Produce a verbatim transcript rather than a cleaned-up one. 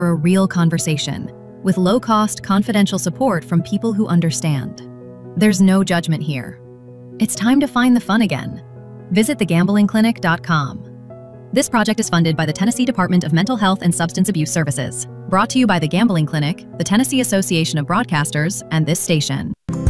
for a real conversation, with low-cost, confidential support from people who understand. There's no judgment here. It's time to find the fun again. Visit the gambling clinic dot com. This project is funded by the Tennessee Department of Mental Health and Substance Abuse Services. Brought to you by the Gambling Clinic, the Tennessee Association of Broadcasters, and this station.